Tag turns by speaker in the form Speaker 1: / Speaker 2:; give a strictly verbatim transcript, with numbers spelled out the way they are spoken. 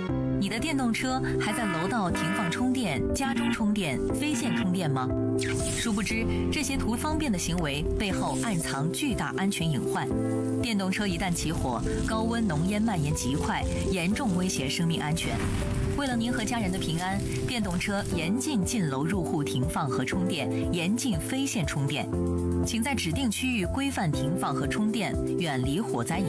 Speaker 1: 你的电动车还在楼道停放充电、家中充电、非线充电吗？殊不知，这些图方便的行为背后暗藏巨大安全隐患。电动车一旦起火，高温浓烟蔓延极快，严重威胁生命安全。为了您和家人的平安，电动车严禁进楼入户停放和充电，严禁非线充电。请在指定区域规范停放和充电，远离火灾隐患。